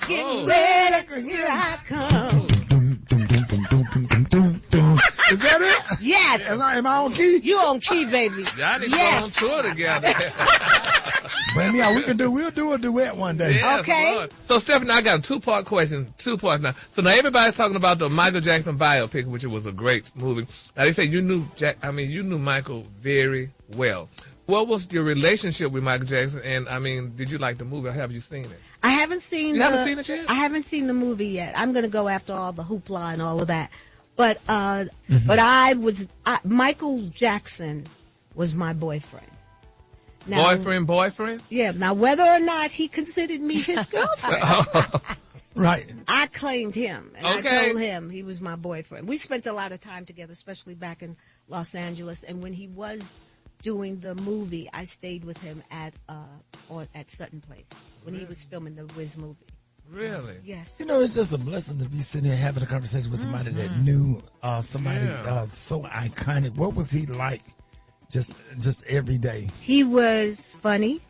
getting ready, here I come. Is that it? Yes. Am I on key? You on key, baby. Y'all need to Yes. go on tour together. Bring me out. We'll do a duet one day. Yes, Okay. Lord. So, Stephanie, I got a two-part question. 2 parts now. So now everybody's talking about the Michael Jackson biopic, which was a great movie. Now they say you knew Michael very well. What was your relationship with Michael Jackson? And I mean, did you like the movie or have you seen it? I haven't seen You haven't seen it yet? I haven't seen the movie yet. I'm going to go after all the hoopla and all of that. But Michael Jackson was my boyfriend. Now, Boyfriend? Yeah. Now, whether or not he considered me his girlfriend, Right. I claimed him, and Okay. I told him he was my boyfriend. We spent a lot of time together, especially back in Los Angeles. And when he was doing the movie, I stayed with him at Sutton Place when he was filming the Wiz movie. Really? Yes. You know, it's just a blessing to be sitting here having a conversation with somebody that knew somebody so iconic. What was he like just every day? He was funny.